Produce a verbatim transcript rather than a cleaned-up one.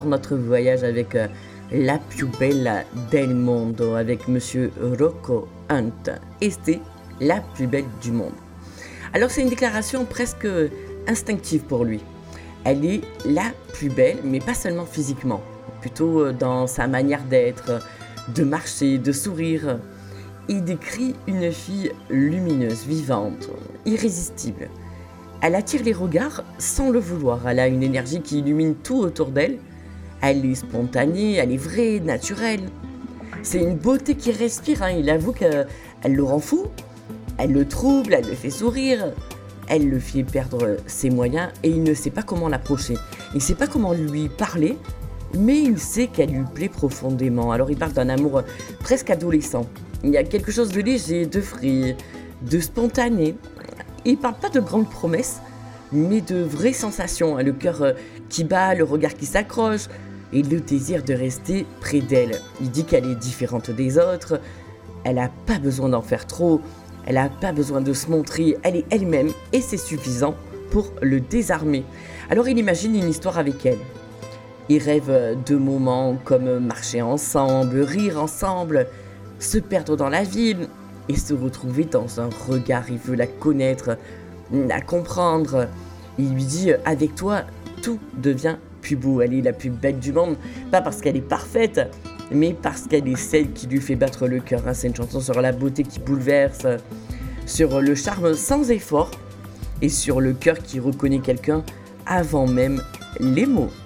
notre voyage avec euh, la più bella del mondo, avec Monsieur Rocco Hunt. Et c'est la plus belle du monde. Alors c'est une déclaration presque instinctive pour lui. Elle est la plus belle, mais pas seulement physiquement, plutôt dans sa manière d'être, de marcher, de sourire. Il décrit une fille lumineuse, vivante, irrésistible. Elle attire les regards sans le vouloir. Elle a une énergie qui illumine tout autour d'elle. Elle est spontanée, elle est vraie, naturelle. C'est une beauté qui respire, hein. Il avoue qu'elle le rend fou. Elle le trouble, elle le fait sourire. Elle le fait perdre ses moyens et il ne sait pas comment l'approcher. Il ne sait pas comment lui parler, mais il sait qu'elle lui plaît profondément. Alors il parle d'un amour presque adolescent. Il y a quelque chose de léger, de frais, de spontané. Il ne parle pas de grandes promesses, mais de vraies sensations. Le cœur qui bat, le regard qui s'accroche et le désir de rester près d'elle. Il dit qu'elle est différente des autres. Elle n'a pas besoin d'en faire trop. Elle n'a pas besoin de se montrer. Elle est elle-même et c'est suffisant pour le désarmer. Alors il imagine une histoire avec elle. Il rêve de moments comme marcher ensemble, rire ensemble, se perdre dans la ville et se retrouver dans un regard. Il veut la connaître, la comprendre. Il lui dit « Avec toi, tout devient plus beau. Elle est la plus belle du monde. » Pas parce qu'elle est parfaite, mais parce qu'elle est celle qui lui fait battre le cœur. C'est une chanson sur la beauté qui bouleverse, sur le charme sans effort et sur le cœur qui reconnaît quelqu'un avant même les mots.